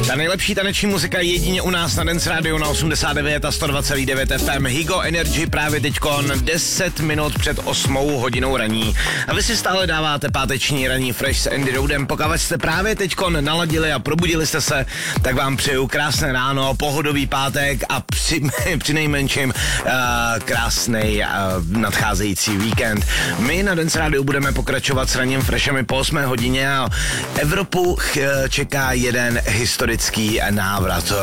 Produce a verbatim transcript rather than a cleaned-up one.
Ta nejlepší taneční muzika jedině u nás na Dance Radio na osmdesát devět a sto dva celá devět F M. Higo Energy právě teďkon deset minut před osmou hodinou raní. A vy si stále dáváte páteční raní Fresh s Andy Roudem. Pokud jste právě teďkon naladili a probudili jste se, tak vám přeju krásné ráno, pohodový pátek a při, při nejmenším uh, krásný uh, nadcházející víkend. My na Dance Radio budeme pokračovat s raním Freshem po osmé hodině a Evropu ch- čeká jeden historický návrat.